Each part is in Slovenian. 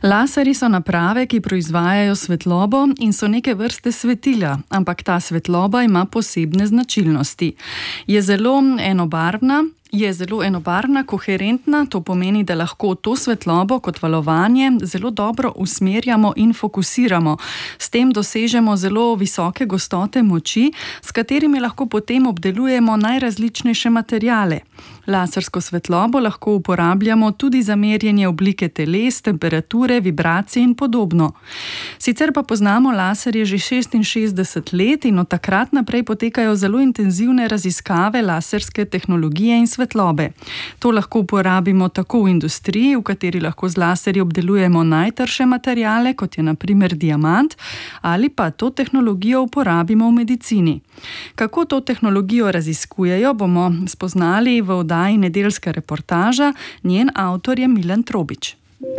Laserji so naprave, ki proizvajajo svetlobo in so neke vrste svetila, ampak ta svetloba ima posebne značilnosti. Je zelo enobarvna, koherentna, to pomeni, da lahko to svetlobo kot valovanje zelo dobro usmerjamo in fokusiramo. S tem dosežemo zelo visoke gostote moči, s katerimi lahko potem obdelujemo najrazličnejše materiale. Lasersko svetlobo lahko uporabljamo tudi za merjenje oblike teles, temperature, vibracij in podobno. Sicer pa poznamo laserje že 66 let in od takrat naprej potekajo zelo intenzivne raziskave laserske tehnologije in svetlobe. To lahko uporabimo tako v industriji, v kateri lahko z laserji obdelujemo najtrše materiale, kot je na primer diamant, ali pa to tehnologijo uporabimo v medicini. Kako to tehnologijo raziskujejo, bomo spoznali v oddaji Nedeljska reportaža, njen avtor je Milan Trobič.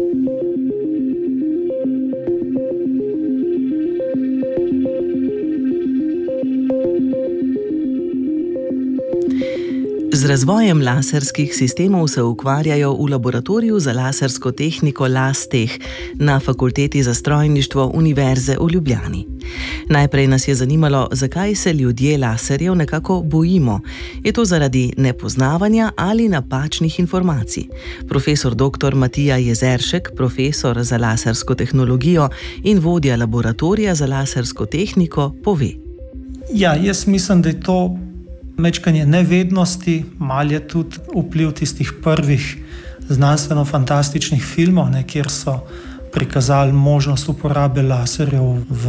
Z razvojem laserskih sistemov se ukvarjajo v laboratoriju za lasersko tehniko LASTEH na Fakulteti za strojništvo Univerze v Ljubljani. Najprej nas je zanimalo, zakaj se ljudje laserjev nekako bojimo. Je to zaradi nepoznavanja ali napačnih informacij? Profesor dr. Matija Jezeršek, profesor za lasersko tehnologijo in vodja laboratorija za lasersko tehniko, pove. Ja, jaz mislim, da je to mečkanje nevednosti, malo je tudi vpliv tistih prvih znanstveno-fantastičnih filmov, kjer so prikazali možnost uporabe laserjev v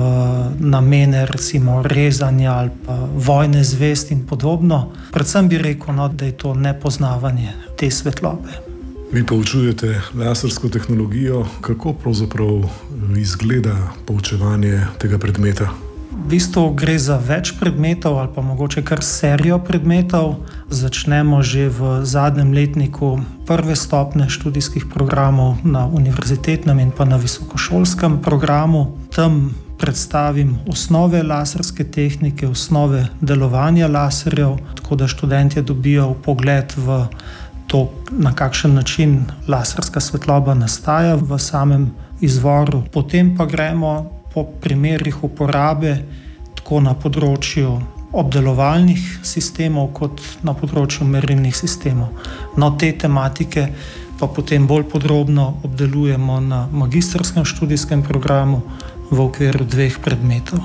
namene recimo rezanja ali pa vojne zvezd in podobno. Predvsem bi rekel, da je to nepoznavanje te svetlobe. Vi poučujete lasersko tehnologijo. Kako pravzaprav izgleda poučevanje tega predmeta? V bistvu gre za več predmetov ali pa mogoče kar serijo predmetov. Začnemo že v zadnjem letniku prve stopnje študijskih programov na univerzitetnem in pa na visokošolskem programu. Tam predstavim osnove laserske tehnike, osnove delovanja laserjev, tako da študentje dobijo vpogled v to, na kakšen način laserska svetloba nastaja v samem izvoru. Potem pa gremo po primerih uporabe tako na področju obdelovalnih sistemov kot na področju merilnih sistemov. No, te tematike pa potem bolj podrobno obdelujemo na magistrskem študijskem programu v okviru 2 predmetov.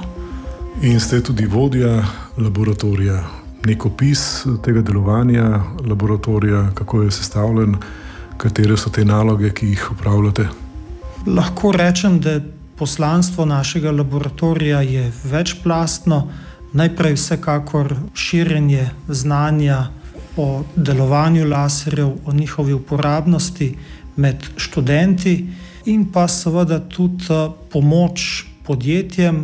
In ste tudi vodja laboratorija. Nek opis tega delovanja laboratorija, kako je sestavljen, katere so te naloge, ki jih opravljate? Lahko rečem, da poslanstvo našega laboratorija je večplastno. Najprej vsekakor širjenje znanja o delovanju laserjev, o njihovi uporabnosti med študenti in pa seveda tudi pomoč podjetjem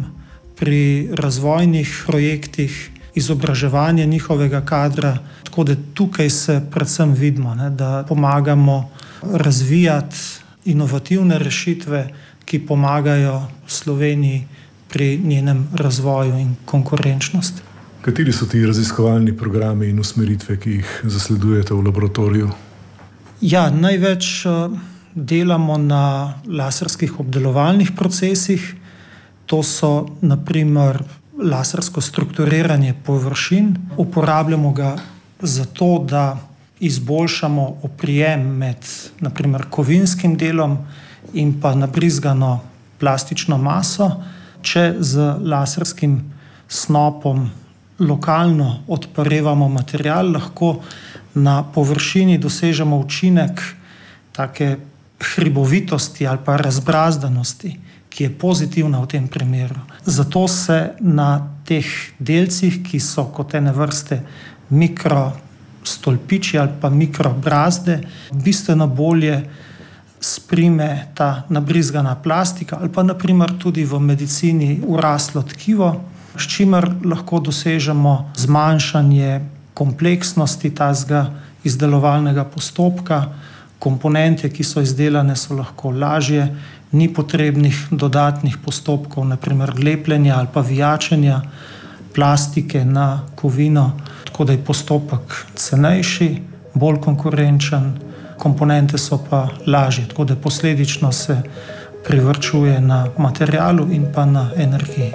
pri razvojnih projektih, izobraževanje njihovega kadra. Tako da tukaj se predvsem vidimo, da pomagamo razvijati inovativne rešitve, ki pomagajo Sloveniji pri njenem razvoju in konkurenčnosti. Kateri so ti raziskovalni programi in usmeritve, ki jih zasledujete v laboratoriju? Ja, največ delamo na laserskih obdelovalnih procesih. To so na primer lasersko strukturiranje površin. Uporabljamo ga zato, da izboljšamo oprijem med na primer kovinskim delom in pa nabrizgano plastično maso. Če z laserskim snopom lokalno odparevamo material, lahko na površini dosežemo učinek take hribovitosti ali pa razbrazdanosti, ki je pozitivna v tem primeru. Zato se na teh delcih, ki so kot ene vrste mikrostolpiči ali pa mikrobrazde, bistveno bolje sprime ta nabrizgana plastika ali pa naprimer tudi v medicini uraslo tkivo, s čimer lahko dosežemo zmanjšanje kompleksnosti tazga izdelovalnega postopka. Komponente, ki so izdelane, so lahko lažje, ni potrebnih dodatnih postopkov, naprimer lepljenja ali pa vijačenja plastike na kovino, tako da je postopek cenejši, bolj konkurenčen, komponente so pa lažje, tako da posledično se privarčuje na materialu in pa na energiji.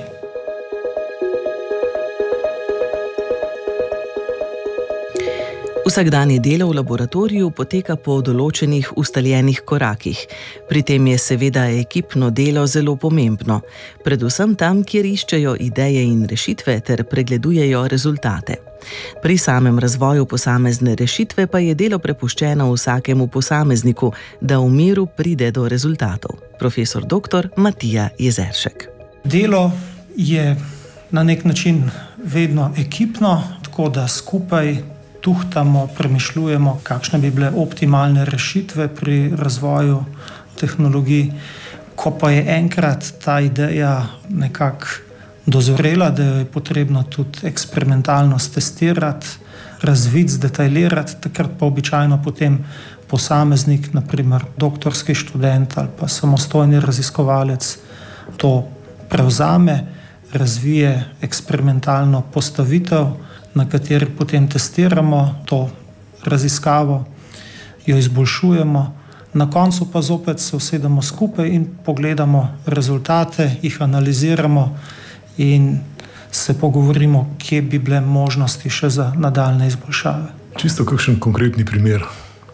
Vsakdanje delo v laboratoriju poteka po določenih ustaljenih korakih. Pri tem je seveda ekipno delo zelo pomembno, predvsem tam, kjer iščejo ideje in rešitve ter pregledujejo rezultate. Pri samem razvoju posamezne rešitve pa je delo prepuščeno vsakemu posamezniku, da v miru pride do rezultatov. Profesor dr. Matija Jezeršek. Delo je na nek način vedno ekipno, tako da skupaj tuhtamo, premišljujemo, kakšne bi bile optimalne rešitve pri razvoju tehnologij. Ko pa je enkrat ta ideja nekako dozorela, da jo je potrebno tudi eksperimentalno testirati, razviti, zdetailirati, takrat pa običajno potem posameznik, naprimer doktorski študent ali pa samostojni raziskovalec, to prevzame, razvije eksperimentalno postavitev, na kateri potem testiramo to raziskavo, jo izboljšujemo, na koncu pa zopet se usedemo skupaj in pogledamo rezultate, jih analiziramo in se pogovorimo, kje bi bile možnosti še za nadaljne izboljšave. Čisto kakšen konkretni primer?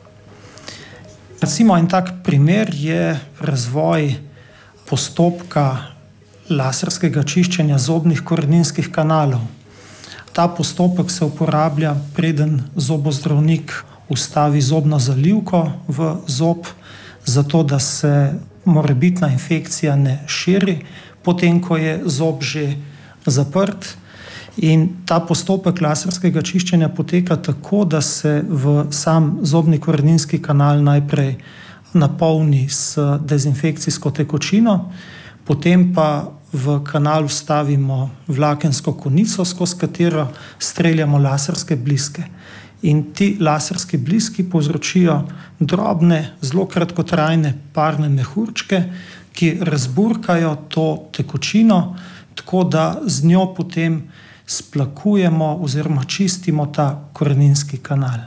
Recimo en tak primer je razvoj postopka laserskega čiščenja zobnih koreninskih kanalov. Ta postopek se uporablja, preden zobozdravnik vstavi zobno zalivko v zob, zato da se morebitna infekcija ne širi, potem ko je zob že zaprt. In ta postopek laserskega čiščenja poteka tako, da se v sam zobni koreninski kanal najprej napolni s dezinfekcijsko tekočino, potem pa v kanal vstavimo vlakensko konico, skozi katero streljamo laserske bliske. In ti laserski bliski povzročijo drobne, zelo kratkotrajne parne mehurčke, ki razburkajo to tekočino, tako da z njo potem splakujemo oziroma čistimo ta koreninski kanal.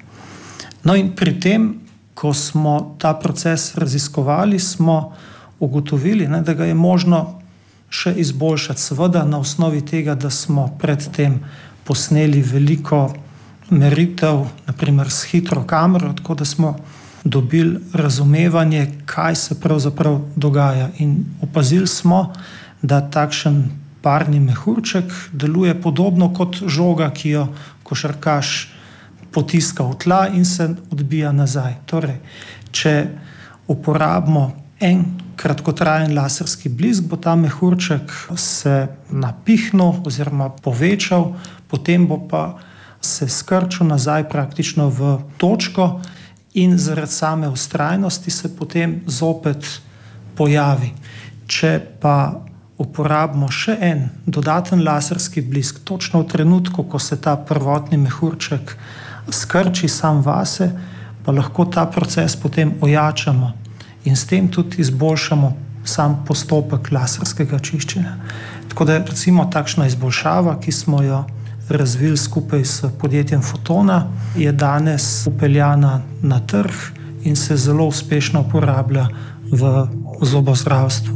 No in pri tem, ko smo ta proces raziskovali, smo ugotovili, da ga je možno še izboljšati. Seveda na osnovi tega, da smo predtem posneli veliko meritev, naprimer s hitro kamero, tako da smo dobili razumevanje, kaj se pravzaprav dogaja. In opazili smo, da takšen parni mehurček deluje podobno kot žoga, ki jo košarkaš potiska v tla in se odbija nazaj. Torej, če uporabimo en kratkotrajen laserski blisk, bo ta mehurček se napihnil oziroma povečal, potem bo pa se skrčil nazaj praktično v točko in zaradi same vztrajnosti se potem zopet pojavi. Če pa uporabimo še en dodaten laserski blisk, točno v trenutku, ko se ta prvotni mehurček skrči sam vase, pa lahko ta proces potem ojačamo in s tem tudi izboljšamo sam postopek laserskega čiščenja. Tako da recimo takšna izboljšava, ki smo jo razvili skupaj s podjetjem Fotona, je danes upeljana na trg in se zelo uspešno uporablja v zobozdravstvu.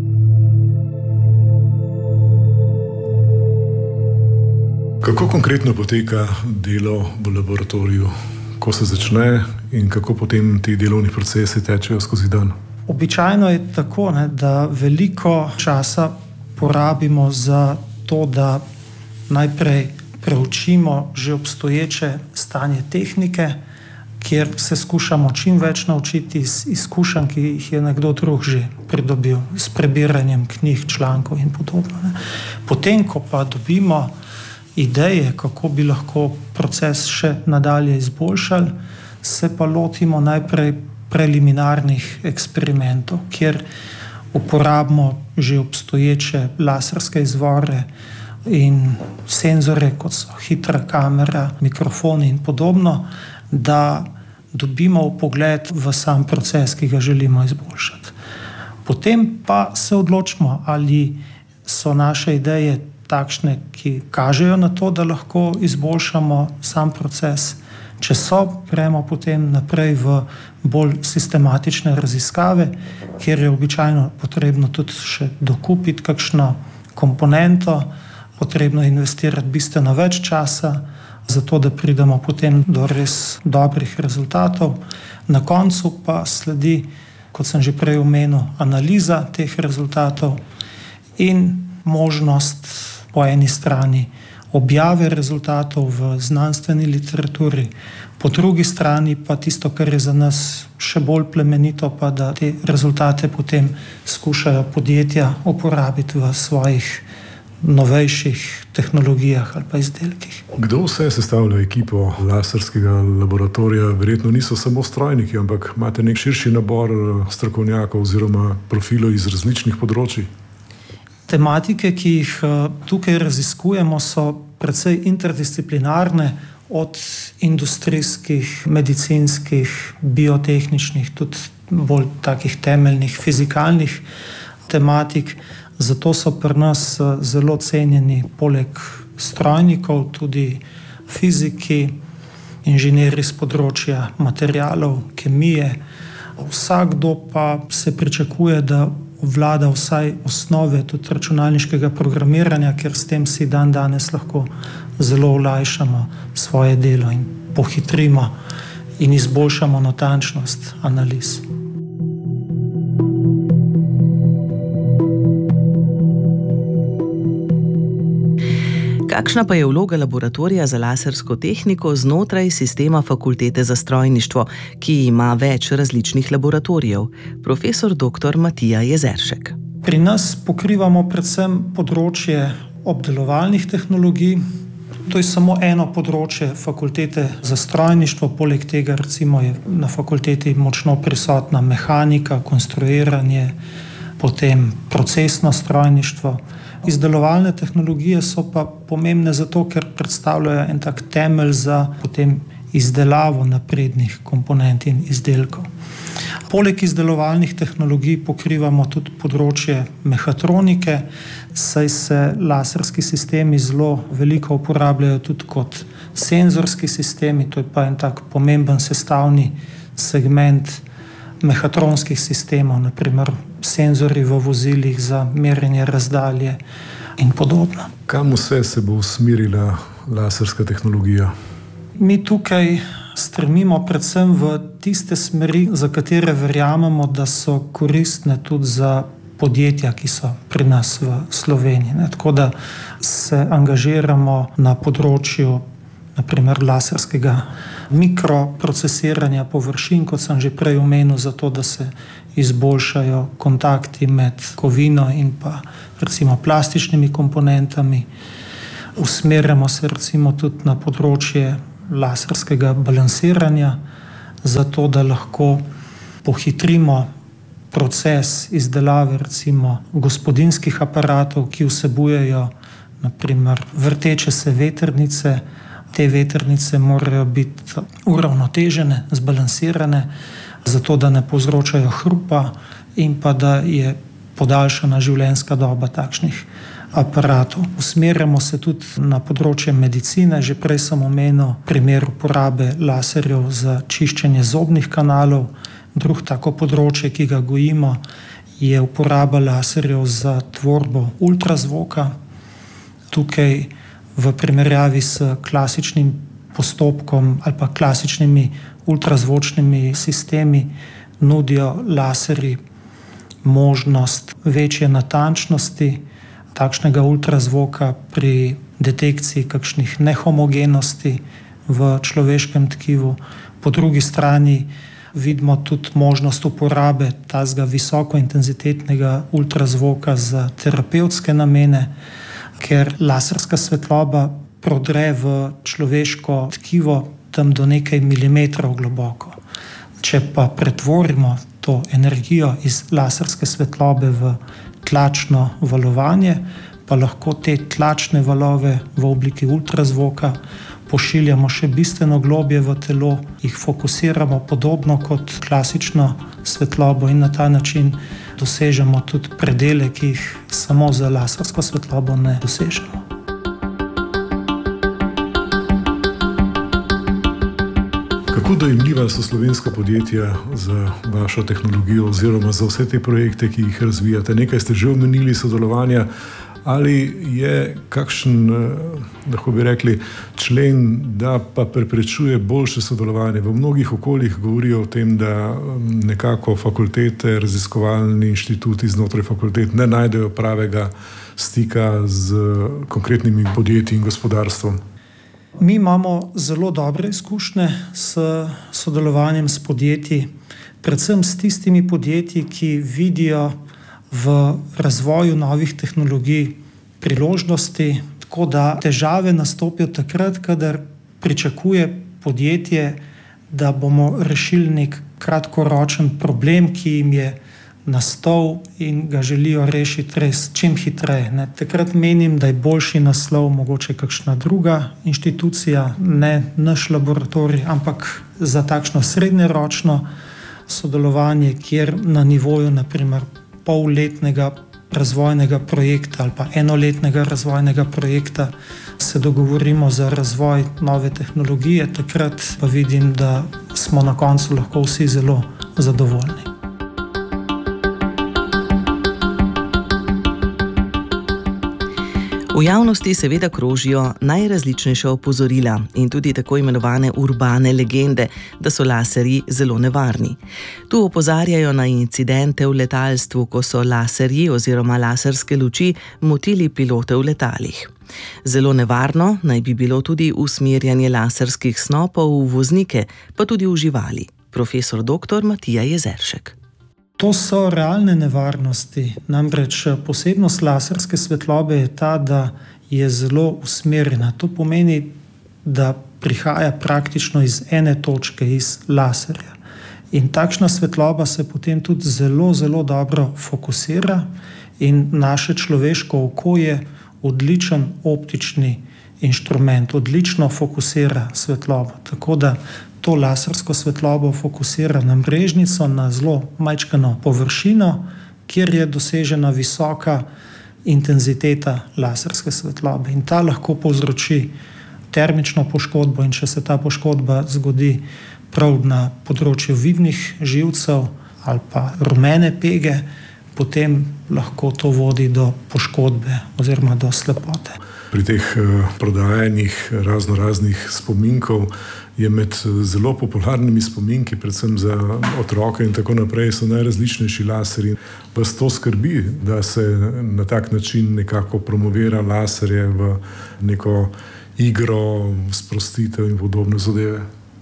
Kako konkretno poteka delo v laboratoriju? Ko se začne in kako potem ti delovni procesi tečejo skozi dan? Običajno je tako, da veliko časa porabimo za to, da najprej preučimo že obstoječe stanje tehnike, kjer se skušamo čim več naučiti iz izkušenj, ki jih je nekdo drug že pridobil s prebiranjem knjig, člankov in podobno. Potem, ko pa dobimo ideje, kako bi lahko proces še nadalje izboljšali, se pa lotimo najprej preliminarnih eksperimentov, kjer uporabimo že obstoječe laserske izvore in senzore, kot so hitra kamera, mikrofoni in podobno, da dobimo vpogled v sam proces, ki ga želimo izboljšati. Potem pa se odločimo, ali so naše ideje takšne, ki kažejo na to, da lahko izboljšamo sam proces. Če so, gremo potem naprej v bolj sistematične raziskave, kjer je običajno potrebno tudi še dokupiti kakšno komponento, potrebno investirati bistveno več časa, zato da pridemo potem do res dobrih rezultatov. Na koncu pa sledi, kot sem že prej omenil, analiza teh rezultatov in možnost po eni strani objave rezultatov v znanstveni literaturi, po drugi strani pa tisto, kar je za nas še bolj plemenito, pa da te rezultate potem skušajo podjetja uporabiti v svojih novejših tehnologijah ali pa izdelkih. Kdo vse sestavlja ekipo laserskega laboratorija? Verjetno niso samo strojniki, ampak imate nek širši nabor strokovnjakov oziroma profilov iz različnih področij. Tematike, ki jih tukaj raziskujemo, so precej interdisciplinarne, od industrijskih, medicinskih, biotehničnih, tudi bolj takih temeljnih fizikalnih tematik. Zato so pri nas zelo cenjeni poleg strojnikov tudi fiziki, inženirji z področja materialov, kemije. Vsakdo pa se pričakuje, da vlada vsaj osnove tudi računalniškega programiranja, ker s tem si danes lahko zelo olajšamo svoje delo in pohitrimo in izboljšamo natančnost analiz. Kakšna pa je vloga laboratorija za lasersko tehniko znotraj sistema Fakultete za strojništvo, ki ima več različnih laboratorijev? Profesor dr. Matija Jezeršek. Pri nas pokrivamo predvsem področje obdelovalnih tehnologij. To je samo eno področje Fakultete za strojništvo, poleg tega recimo je na fakulteti močno prisotna mehanika, konstruiranje, potem procesno strojništvo. Izdelovalne tehnologije so pa pomembne zato, ker predstavljajo en tak temelj za potem izdelavo naprednih komponent in izdelkov. Poleg izdelovalnih tehnologij pokrivamo tudi področje mehatronike, saj se laserski sistemi zelo veliko uporabljajo tudi kot senzorski sistemi, to je pa en tak pomemben sestavni segment mehatronskih sistemov, naprimer senzori v vozilih za merjenje razdalje in podobno. Kam vse se bo usmerila laserska tehnologija? Mi tukaj stremimo predvsem v tiste smeri, za katere verjamemo, da so koristne tudi za podjetja, ki so pri nas v Sloveniji. Tako da se angažiramo na področju naprimer laserskega mikroprocesiranja površin, kot sem že prej omenil, zato da se izboljšajo kontakti med kovino in pa recimo plastičnimi komponentami. Usmerjamo se recimo tudi na področje laserskega balansiranja, zato da lahko pohitrimo proces izdelave recimo gospodinjskih aparatov, ki vsebujejo naprimer vrteče se vetrnice. Te vetrnice morajo biti uravnotežene, zbalansirane, zato da ne povzročajo hrupa in pa da je podaljšana življenjska doba takšnih aparatov. Usmerjamo se tudi na področje medicine. Že prej sem omenil primer uporabe laserjev za čiščenje zobnih kanalov. Drugo tako področje, ki ga gojimo, je uporaba laserjev za tvorbo ultrazvoka. Tukaj v primerjavi s klasičnim postopkom ali pa klasičnimi ultrazvočnimi sistemi nudijo laserji možnost večje natančnosti takšnega ultrazvoka pri detekciji kakšnih nehomogenosti v človeškem tkivu. Po drugi strani vidimo tudi možnost uporabe tazga visokointenzitetnega ultrazvoka za terapevtske namene, ker laserska svetloba prodre v človeško tkivo tam do nekaj milimetrov globoko. Če pa pretvorimo to energijo iz laserske svetlobe v tlačno valovanje, pa lahko te tlačne valove v obliki ultrazvoka pošiljamo še bistveno globje v telo, jih fokusiramo podobno kot klasično svetlobo in na ta način dosežemo tudi predele, ki jih samo z lasersko svetlobo ne dosežemo. Kako dojemljiva so slovenska podjetja za vašo tehnologijo oziroma za vse te projekte, ki jih razvijate? Nekaj ste že omenili sodelovanja. Ali je kakšen, lahko bi rekli, člen, da pa preprečuje boljše sodelovanje? V mnogih okoljih govorijo o tem, da nekako fakultete, raziskovalni inštituti znotraj fakultet ne najdejo pravega stika z konkretnimi podjetji in gospodarstvom. Mi imamo zelo dobre izkušnje s sodelovanjem s podjetji, predvsem s tistimi podjetji, ki vidijo v razvoju novih tehnologij priložnosti, tako da težave nastopijo takrat, kadar pričakuje podjetje, da bomo rešili nek kratkoročen problem, ki jim je nastal in ga želijo rešiti res čim hitreje. Takrat menim, da je boljši naslov mogoče kakšna druga inštitucija, ne naš laboratorij, ampak za takšno srednjeročno sodelovanje, kjer na nivoju naprimer polletnega razvojnega projekta ali pa enoletnega razvojnega projekta se dogovorimo za razvoj nove tehnologije, takrat pa vidim, da smo na koncu lahko vsi zelo zadovoljni. V javnosti seveda krožijo najrazličnejša opozorila in tudi tako imenovane urbane legende, da so laserji zelo nevarni. Tu opozarjajo na incidente v letalstvu, ko so laserji oziroma laserske luči motili pilote v letalih. Zelo nevarno naj bi bilo tudi usmerjanje laserskih snopov v voznike, pa tudi v živali. Profesor dr. Matija Jezeršek. To so realne nevarnosti, namreč posebnost laserske svetlobe je ta, da je zelo usmerjena. To pomeni, da prihaja praktično iz ene točke, iz laserja. In takšna svetloba se potem tudi zelo, zelo dobro fokusira in naše človeško oko je odličen optični inštrument, odlično fokusira svetlobo. Tako da to lasersko svetlobo fokusira na mrežnico, na zelo majčkano površino, kjer je dosežena visoka intenziteta laserske svetlobe. In ta lahko povzroči termično poškodbo in če se ta poškodba zgodi prav na področju vidnih živcev ali pa rumene pege, potem lahko to vodi do poškodbe oziroma do slepote. Pri teh prodajanjih raznih spominkov je med zelo popularnimi spominki, predvsem za otroke in tako naprej, so najrazličnejši laserji. Vas to skrbi, da se na tak način nekako promovira laserje v neko igro, sprostitev in podobne zadeve?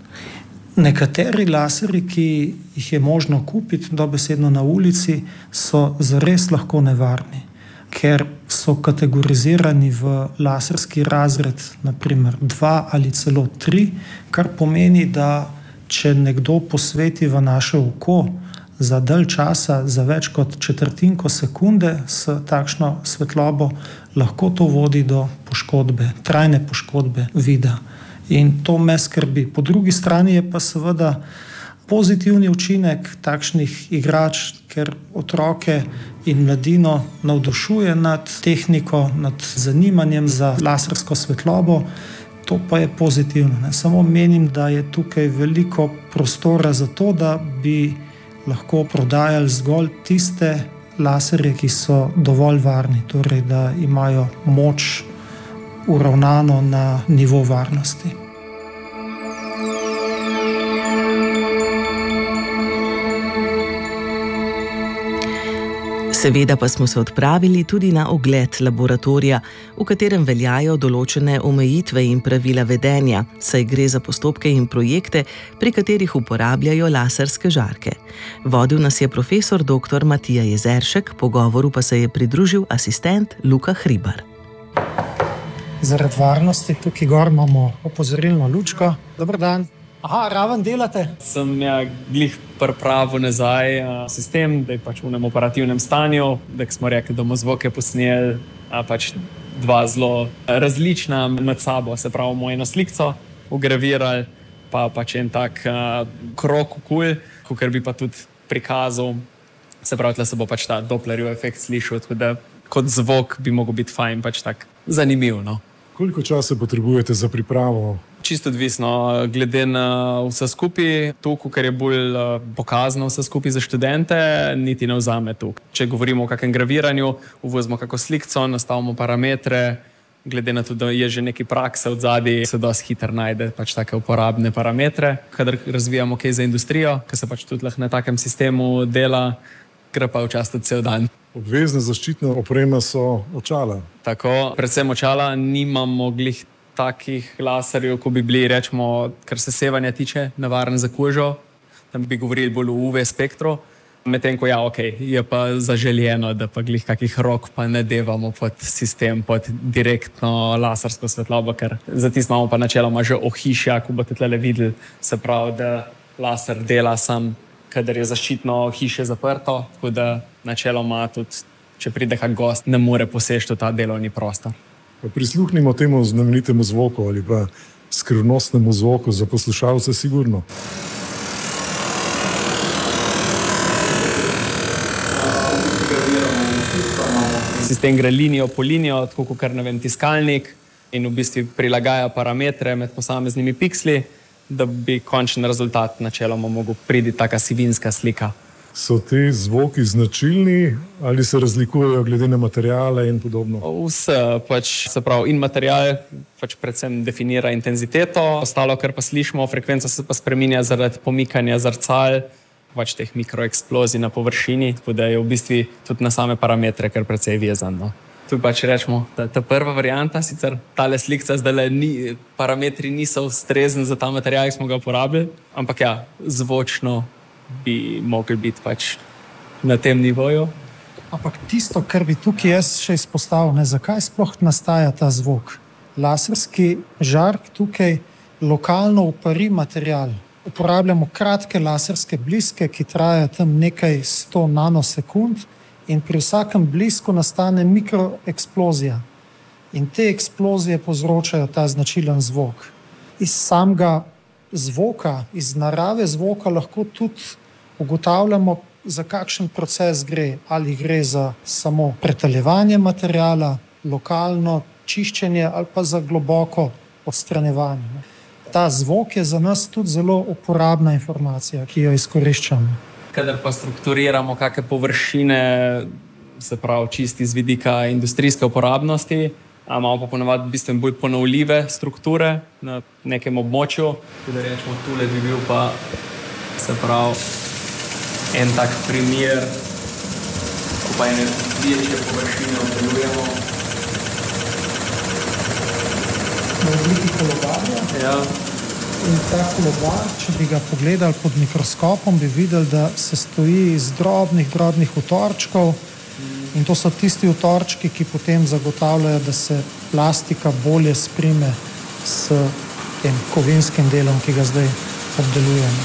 Nekateri laserji, ki jih je možno kupiti dobesedno na ulici, so zares lahko nevarni, ker so kategorizirani v laserski razred, naprimer 2 ali celo 3, kar pomeni, da če nekdo posveti v naše oko za dalj časa, za več kot četrtinko sekunde s takšno svetlobo, lahko to vodi do poškodbe, trajne poškodbe vida. In to me skrbi. Po drugi strani je pa seveda pozitivni učinek takšnih igrač, ker otroke in mladino navdušuje nad tehniko, nad zanimanjem za lasersko svetlobo. To pa je pozitivno. Samo menim, da je tukaj veliko prostora za to, da bi lahko prodajali zgolj tiste laserje, ki so dovolj varni, torej da imajo moč uravnano na nivo varnosti. Seveda pa smo se odpravili tudi na ogled laboratorija, v katerem veljajo določene omejitve in pravila vedenja, saj gre za postopke in projekte, pri katerih uporabljajo laserske žarke. Vodil nas je profesor dr. Matija Jezeršek, pogovoru pa se je pridružil asistent Luka Hribar. Zaradi varnosti tukaj gor imamo opozorilno lučko. Dober dan. Aha, raven delate? Sem glih pripravil nazaj sistem, da je pač v enem operativnem stanju, da smo rekli, da bomo zvoke posneli pač dva zelo različna med sabo, se pravi eno slikco ugravirali, pa pač en tak krog okul, kakor bi pa tudi prikazal, se pravi, tle se bo pač ta Dopplerjev efekt slišal, tako da kot zvok bi mogel biti fajn, pač tak zanimiv, no. Koliko časa potrebujete za pripravo Čisto odvisno, glede na vse skupaj. Tukaj, ker je bolj pokazno vse skupaj za študente, niti ne vzame tukaj. Če govorimo o kakšnem graviranju, uvozimo kako slikco, nastavimo parametre, glede na to, da je že neki prakse od zadaj, se dosti hitro najde pač take uporabne parametre. Kadar razvijamo kaj za industrijo, ker se pač tudi lahko na takem sistemu dela, gre pa včasih tudi cel dan. Obvezne zaščitne opreme so očala. Tako, predvsem očala, nimamo glih takih laserjev, ko bi bili, rečemo, kar se sevanja tiče, nevarni za kožo, tam bi govorili bolj o UV spektru, medtem ko je pa zaželjeno, da pa glih kakih rok pa ne devamo pod sistem, pod direktno lasersko svetlobo, ker za tisto imamo pa načeloma že ohišja, ko boste tle videli, se pravi, da laser dela sam, kadar je zaščitno hiše zaprto, tako da načeloma tudi, če pride kak gost, ne more poseči v ta delovni prostor. Prisluhnimo temu znamenitemu zvoku ali pa skrivnostnemu zvoku za poslušalce sigurno. Sistem gre linijo po linijo, tako kot tiskalnik, in v bistvu prilagaja parametre med posameznimi piksli, da bi končen rezultat načeloma mogel priti taka sivinska slika. So ti zvoki značilni ali se razlikujejo glede na materiale in podobno? Vse, pač, se pravi, in material pač predvsem definira intenziteto, ostalo, kar pa slišimo, frekvenca se pa spreminja zaradi pomikanja zrcal, pač teh mikroeksplozij na površini, tako da je v bistvu tudi na same parametre kar precej vezan. No. Tu pač rečemo, ta prva varianta, sicer tale slikca zdaj parametri niso ustrezni za ta material, ki smo ga uporabili, ampak zvočno bi mogli biti pač na tem nivoju. Ampak tisto, kar bi tukaj jaz še izpostavil, zakaj sploh nastaja ta zvok? Laserski žark tukaj lokalno upari material. Uporabljamo kratke laserske bliske, ki trajajo tam nekaj 100 nanosekund in pri vsakem blisku nastane mikroeksplozija. In te eksplozije povzročajo ta značilen zvok. Iz samega zvoka, iz narave zvoka lahko tudi ugotavljamo, za kakšen proces gre. Ali gre za samo pretaljevanje materiala, lokalno čiščenje ali pa za globoko odstranjevanje. Ta zvok je za nas tudi zelo uporabna informacija, ki jo izkoriščamo. Kadar pa strukturiramo kakšne površine, se pravi čisti z vidika industrijske uporabnosti, imamo pa ponavadi bistveno bolj ponovljive strukture na nekem območju. Da rečemo, tule bi bil pa, se pravi, en tak primer, ko pa ene večje površine obdelujemo. Na obliki kolobarja. Ja. In ta kolobar, če bi ga pogledali pod mikroskopom, bi videli, da se stoji iz drobnih utorčkov. In to so tisti utorčki, ki potem zagotavljajo, da se plastika bolje sprime s tem kovinskim delom, ki ga zdaj obdelujemo.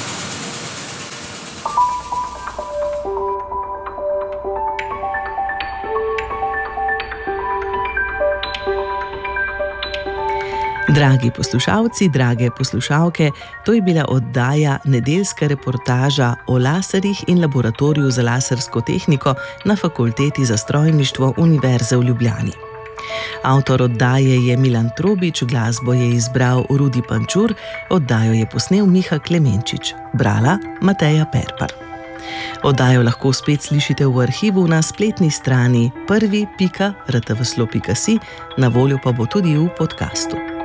Dragi poslušalci, drage poslušalke, to je bila oddaja Nedeljska reportaža o laserjih in laboratoriju za lasersko tehniko na Fakulteti za strojništvo Univerze v Ljubljani. Avtor oddaje je Milan Trobič, glasbo je izbral Rudi Pančur, oddajo je posnel Miha Klemenčič, brala Mateja Perpar. Oddajo lahko spet slišite v arhivu na spletni strani prvi.rtvslo.si, na voljo pa bo tudi v podkastu.